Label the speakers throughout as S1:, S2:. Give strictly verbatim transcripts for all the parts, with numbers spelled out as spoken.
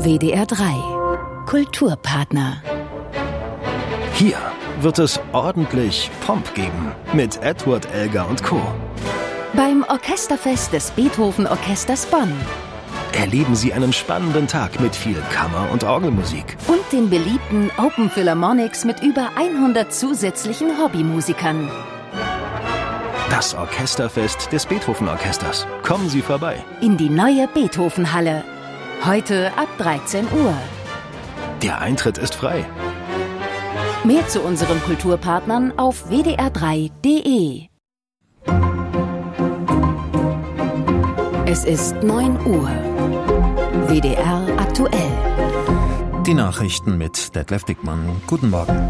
S1: W D R drei Kulturpartner.
S2: Hier wird es ordentlich Pomp geben mit Edward Elgar und Co.
S1: Beim Orchesterfest des Beethoven Orchesters Bonn.
S2: Erleben Sie einen spannenden Tag mit viel Kammer- und Orgelmusik.
S1: Und den beliebten Open Philharmonics mit über hundert zusätzlichen Hobbymusikern.
S2: Das Orchesterfest des Beethoven Orchesters. Kommen Sie vorbei.
S1: In die neue Beethovenhalle. Heute ab dreizehn Uhr.
S2: Der Eintritt ist frei.
S1: Mehr zu unseren Kulturpartnern auf w d r drei punkt d e. Es ist neun Uhr. W D R aktuell.
S3: Die Nachrichten mit Detlef Dickmann. Guten Morgen.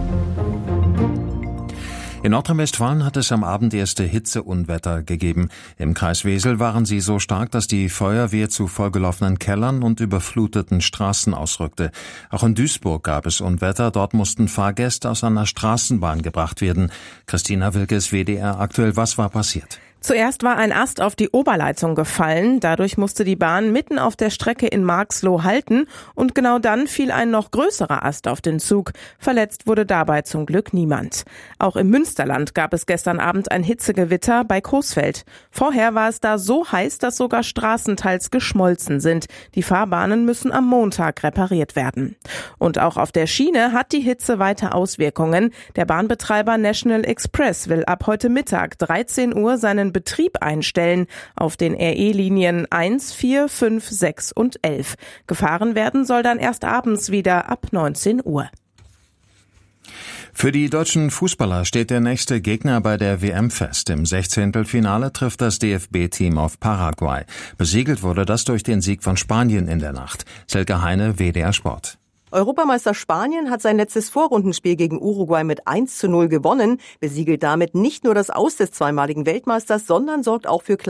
S3: In Nordrhein-Westfalen hat es am Abend erste Hitzeunwetter gegeben. Im Kreis Wesel waren sie so stark, dass die Feuerwehr zu vollgelaufenen Kellern und überfluteten Straßen ausrückte. Auch in Duisburg gab es Unwetter. Dort mussten Fahrgäste aus einer Straßenbahn gebracht werden. Christina Wilkes, W D R aktuell. Was war passiert?
S4: Zuerst war ein Ast auf die Oberleitung gefallen. Dadurch musste die Bahn mitten auf der Strecke in Marxloh halten. Und genau dann fiel ein noch größerer Ast auf den Zug. Verletzt wurde dabei zum Glück niemand. Auch im Münsterland gab es gestern Abend ein Hitzegewitter bei Coesfeld. Vorher war es da so heiß, dass sogar Straßen teils geschmolzen sind. Die Fahrbahnen müssen am Montag repariert werden. Und auch auf der Schiene hat die Hitze weiter Auswirkungen. Der Bahnbetreiber National Express will ab heute Mittag dreizehn Uhr seinen Betrieb einstellen auf den R E-Linien eins, vier, fünf, sechs und elf. Gefahren werden soll dann erst abends wieder ab neunzehn Uhr.
S3: Für die deutschen Fußballer steht der nächste Gegner bei der W M fest. Im Sechzehntelfinale trifft das D F B-Team auf Paraguay. Besiegelt wurde das durch den Sieg von Spanien in der Nacht. Selke Heine, W D R Sport.
S5: Europameister Spanien hat sein letztes Vorrundenspiel gegen Uruguay mit eins zu null gewonnen, besiegelt damit nicht nur das Aus des zweimaligen Weltmeisters, sondern sorgt auch für